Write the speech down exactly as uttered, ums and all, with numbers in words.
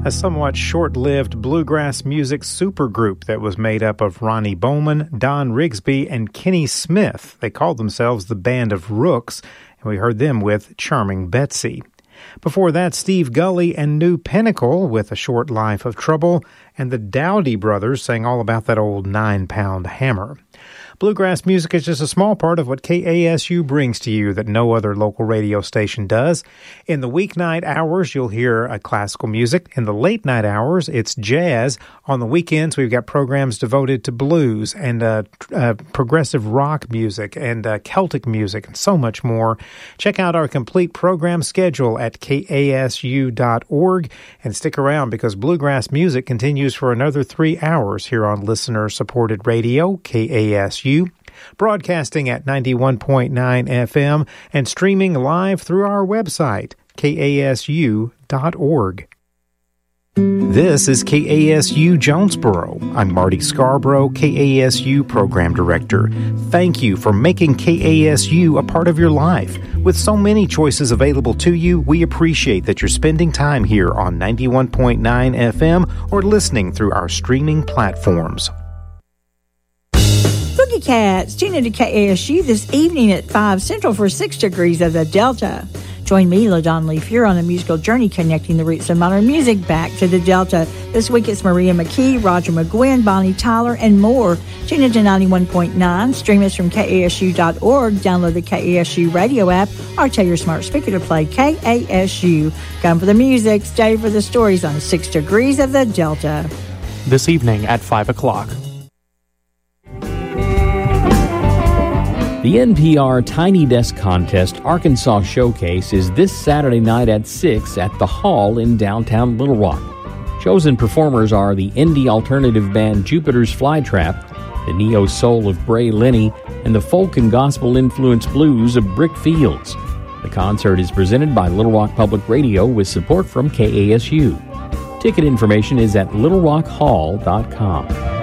a somewhat short-lived bluegrass music supergroup that was made up of Ronnie Bowman, Don Rigsby, and Kenny Smith. They called themselves the Band of Rooks, and we heard them with Charming Betsy. Before that, Steve Gully and New Pinnacle with A Short Life of Trouble, and the Dowdy Brothers sang all about that old nine-pound hammer. Bluegrass music is just a small part of what K A S U brings to you that no other local radio station does. In the weeknight hours, you'll hear uh, classical music. In the late night hours, it's jazz. On the weekends, we've got programs devoted to blues and uh, uh, progressive rock music and uh, Celtic music and so much more. Check out our complete program schedule at K A S U dot org and stick around because bluegrass music continues for another three hours here on listener-supported radio, K A S U. Broadcasting at ninety-one point nine F M and streaming live through our website, K A S U dot org. This is K A S U Jonesboro. I'm Marty Scarborough, K A S U Program Director. Thank you for making K A S U a part of your life. With so many choices available to you, we appreciate that you're spending time here on ninety-one point nine F M or listening through our streaming platforms. Boogie Cats, tune into K A S U this evening at five Central for six Degrees of the Delta. Join me, LaDon Leaf, here on a musical journey connecting the roots of modern music back to the Delta. This week it's Maria McKee, Roger McGuinn, Bonnie Tyler, and more. Tune into ninety-one point nine, stream us from K A S U dot org, download the K A S U radio app, or tell your smart speaker to play K A S U. Come for the music, stay for the stories on six Degrees of the Delta. This evening at five o'clock. The N P R Tiny Desk Contest Arkansas Showcase is this Saturday night at six at the Hall in downtown Little Rock. Chosen performers are the indie alternative band Jupiter's Flytrap, the neo-soul of Bray Lenny, and the folk and gospel-influenced blues of Brick Fields. The concert is presented by Little Rock Public Radio with support from K A S U. Ticket information is at little rock hall dot com.